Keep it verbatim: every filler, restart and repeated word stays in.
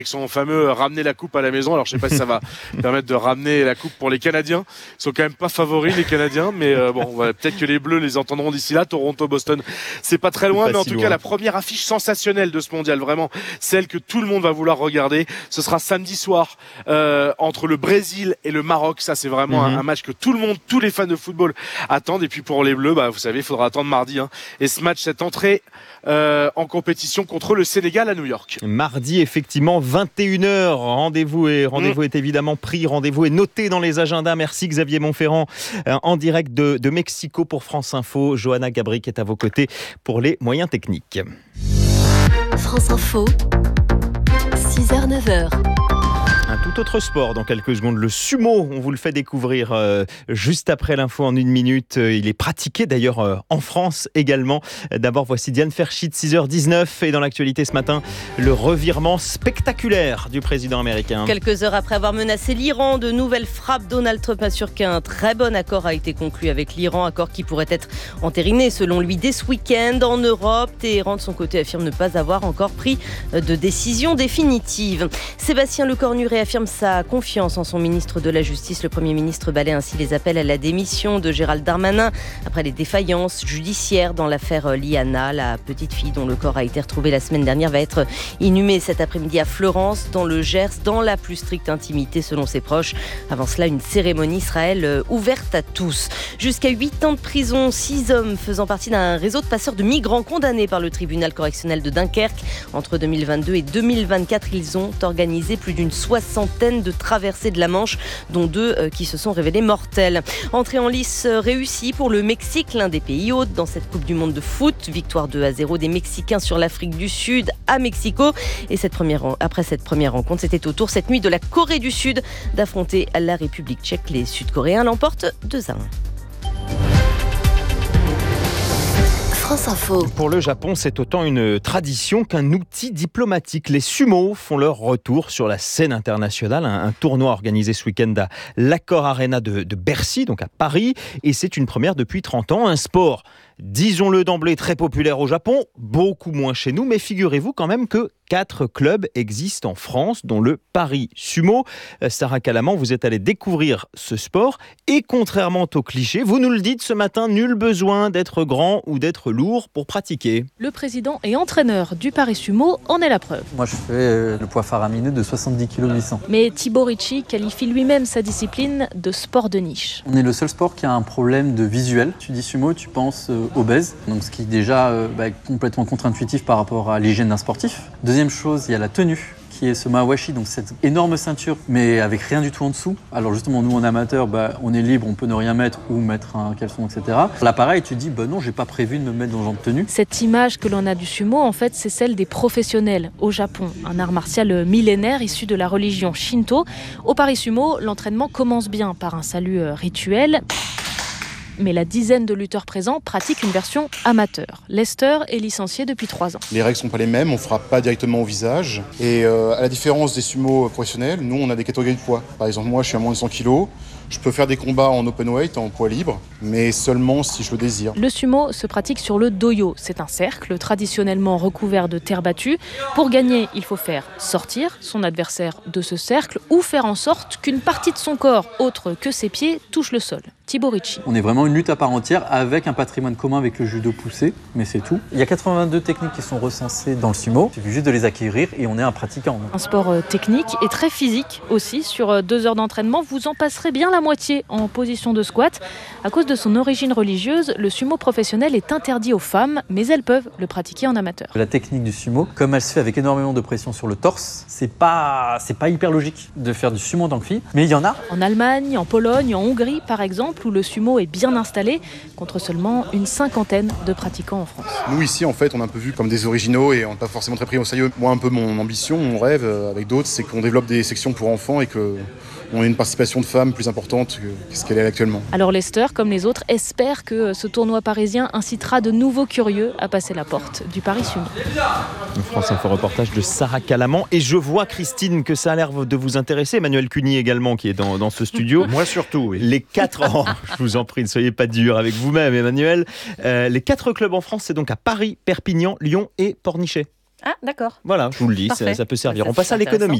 avec son fameux ramener la coupe à la maison. Alors je sais pas si ça va permettre de ramener la coupe pour les Canadiens. Ils sont quand même pas favoris les Canadiens, mais euh, bon, voilà, peut-être que les Bleus les entendront d'ici là. Toronto, Boston, c'est pas très loin, pas mais en si tout loin. cas la première affiche sensationnelle de ce mondial, vraiment celle que tout le monde va vouloir regarder. Ce sera samedi soir euh, entre le Brésil et le Maroc. Ça c'est vraiment mm-hmm. un, un match que tout le monde, tous les fans de football attendent. Et puis pour les Bleus, bah vous savez, il faudra attendre mardi. Hein. Et ce match, cette entrée euh, en compétition contre le Sénégal à New York. Mardi, effectivement, vingt et une heures. Rendez-vous, est, rendez-vous mmh. est évidemment pris. Rendez-vous est noté dans les agendas. Merci Xavier Montferrand euh, en direct de, de Mexico pour France Info. Johanna Gabric est à vos côtés pour les moyens techniques. France Info, six heures neuf heures. Un tout autre sport dans quelques secondes, le sumo, on vous le fait découvrir euh, juste après l'info en une minute. Il est pratiqué d'ailleurs euh, en France également. D'abord voici Diane Ferchit, six heures dix-neuf, et dans l'actualité ce matin, le revirement spectaculaire du président américain. Quelques heures après avoir menacé l'Iran, de nouvelles frappes. Donald Trump assure qu'un très bon accord a été conclu avec l'Iran, accord qui pourrait être entériné selon lui dès ce week-end. En Europe, Téhéran de son côté affirme ne pas avoir encore pris de décision définitive. Sébastien Lecornu affirme sa confiance en son ministre de la Justice. Le Premier ministre balaie ainsi les appels à la démission de Gérald Darmanin après les défaillances judiciaires dans l'affaire Liana. La petite fille dont le corps a été retrouvé la semaine dernière va être inhumée cet après-midi à Florence, dans le Gers, dans la plus stricte intimité selon ses proches. Avant cela, une cérémonie sera, elle, ouverte à tous. Jusqu'à huit ans de prison, six hommes faisant partie d'un réseau de passeurs de migrants condamnés par le tribunal correctionnel de Dunkerque. Entre deux mille vingt-deux et deux mille vingt-quatre, ils ont organisé plus d'une soixantaine de traversées de la Manche, dont deux euh, qui se sont révélées mortelles. Entrée en lice euh, réussie pour le Mexique, l'un des pays hôtes dans cette Coupe du Monde de foot. Victoire deux à zéro des Mexicains sur l'Afrique du Sud à Mexico. Et cette première, après cette première rencontre, c'était au tour cette nuit de la Corée du Sud d'affronter la République tchèque. Les Sud-Coréens l'emportent deux à un. Info. Pour le Japon, c'est autant une tradition qu'un outil diplomatique. Les sumo font leur retour sur la scène internationale. Un, un tournoi organisé ce week-end à l'Accor Arena de, de Bercy, donc à Paris. Et c'est une première depuis trente ans. Un sport, disons-le d'emblée, très populaire au Japon, beaucoup moins chez nous. Mais figurez-vous quand même que quatre clubs existent en France, dont le Paris Sumo. Sarah Calaman, vous êtes allée découvrir ce sport. Et contrairement aux clichés, vous nous le dites ce matin, nul besoin d'être grand ou d'être lourd pour pratiquer. Le président et entraîneur du Paris Sumo en est la preuve. Moi, je fais le poids faramineux de soixante-dix virgule huit kilos. Mais Thibaut Ricci qualifie lui-même sa discipline de sport de niche. On est le seul sport qui a un problème de visuel. Tu dis sumo, tu penses euh, obèse, donc ce qui est déjà euh, bah, complètement contre-intuitif par rapport à l'hygiène d'un sportif. Deuxième chose, il y a la tenue, qui est ce mawashi, donc cette énorme ceinture, mais avec rien du tout en dessous. Alors justement, nous en amateur, bah, on est libre, on peut ne rien mettre ou mettre un caleçon, et cetera. Là, pareil, tu te dis, bah non, j'ai pas prévu de me mettre dans ce genre de tenue. Cette image que l'on a du sumo, en fait, c'est celle des professionnels au Japon, un art martial millénaire issu de la religion Shinto. Au Paris Sumo, l'entraînement commence bien par un salut rituel. Mais la dizaine de lutteurs présents pratiquent une version amateur. Lester est licencié depuis trois ans. Les règles ne sont pas les mêmes, on ne frappe pas directement au visage. Et euh, à la différence des sumo professionnels, nous on a des catégories de poids. Par exemple, moi je suis à moins de cent kilos. Je peux faire des combats en open weight, en poids libre, mais seulement si je le désire. Le sumo se pratique sur le doyo. C'est un cercle traditionnellement recouvert de terre battue. Pour gagner, il faut faire sortir son adversaire de ce cercle ou faire en sorte qu'une partie de son corps, autre que ses pieds, touche le sol. Thibaut Ricci. On est vraiment une lutte à part entière avec un patrimoine commun avec le judo poussé, mais c'est tout. Il y a quatre-vingt-deux techniques qui sont recensées dans le sumo. Il suffit juste de les acquérir et on est un pratiquant. Un sport technique et très physique aussi. Sur deux heures d'entraînement, vous en passerez bien la moitié en position de squat. À cause de son origine religieuse, le sumo professionnel est interdit aux femmes, mais elles peuvent le pratiquer en amateur. La technique du sumo, comme elle se fait avec énormément de pression sur le torse, c'est pas, c'est pas hyper logique de faire du sumo en tant que fille, mais il y en a. En Allemagne, en Pologne, en Hongrie par exemple, où le sumo est bien installé, contre seulement une cinquantaine de pratiquants en France. Nous ici, en fait, on est un peu vus comme des originaux et on n'est pas forcément très pris au sérieux. Moi, un peu mon ambition, mon rêve avec d'autres, c'est qu'on développe des sections pour enfants et que on a une participation de femmes plus importante que ce qu'elle est actuellement. Alors Lester, comme les autres, espère que ce tournoi parisien incitera de nouveaux curieux à passer la porte du Paris Sumo. France Info reportage de Sarah Calaman. Et je vois, Christine, que ça a l'air de vous intéresser. Emmanuel Cuny également, qui est dans, dans ce studio. Moi surtout, oui. Les quatre... Oh, je vous en prie, ne soyez pas dur avec vous-même, Emmanuel. Euh, les quatre clubs en France, c'est donc à Paris, Perpignan, Lyon et Pornichet. Ah, d'accord. Voilà, je vous le dis, ça, ça peut servir. On passe à l'économie.